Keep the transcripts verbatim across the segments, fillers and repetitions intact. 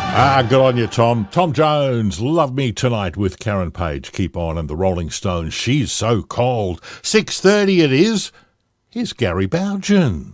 Ah, good on you, Tom. Tom Jones, Love Me Tonight with Karen Page. Keep on, and the Rolling Stones, She's So Cold. six thirty it is. Here's Gary Bougen.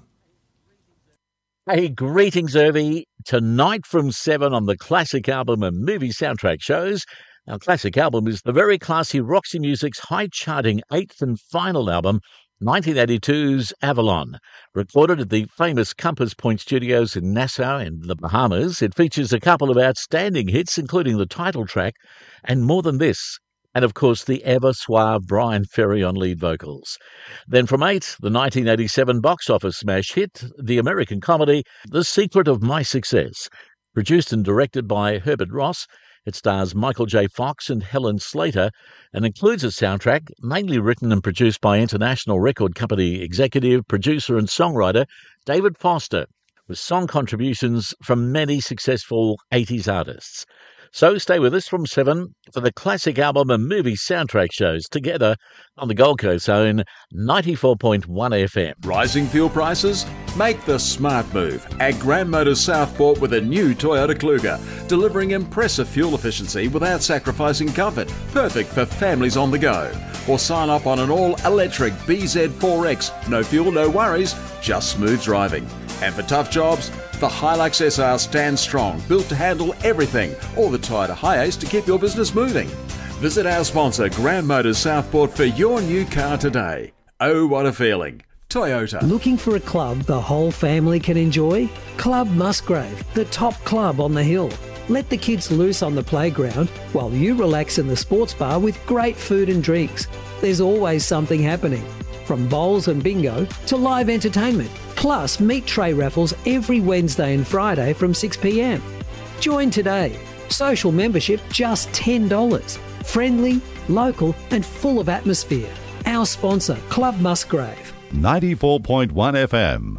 Hey, greetings, Irvy. Tonight from seven on the Classic Album and Movie Soundtrack shows. Our Classic Album is the very classy Roxy Music's high-charting eighth and final album, nineteen eighty-two's Avalon. Recorded at the famous Compass Point Studios in Nassau in the Bahamas, it features a couple of outstanding hits, including the title track, and more than this, and of course the ever-suave Brian Ferry on lead vocals. Then from eight, the nineteen eighty-seven box office smash hit, the American comedy The Secret of My Success. Produced and directed by Herbert Ross, it stars Michael J. Fox and Helen Slater and includes a soundtrack mainly written and produced by International Record Company executive, producer and songwriter David Foster, with song contributions from many successful eighties artists. So stay with us from seven for the Classic Album and Movie Soundtrack shows together on the Gold Coast own ninety-four point one F M. Rising fuel prices? Make the smart move at Grand Motors Southport with a new Toyota Kluger, delivering impressive fuel efficiency without sacrificing comfort, perfect for families on the go. Or sign up on an all-electric B Z four X, no fuel, no worries, just smooth driving. And for tough jobs, the Hilux S R stands strong, built to handle everything, or the Toyota Hiace to keep your business moving. Visit our sponsor, Grand Motors Southport, for your new car today. Oh, what a feeling. Toyota. Looking for a club the whole family can enjoy? Club Musgrave, the top club on the hill. Let the kids loose on the playground while you relax in the sports bar with great food and drinks. There's always something happening, from bowls and bingo to live entertainment, plus meat tray raffles every Wednesday and Friday from six p m. Join today. Social membership just ten dollars. Friendly, local and full of atmosphere. Our sponsor, Club Musgrave. ninety-four point one F M.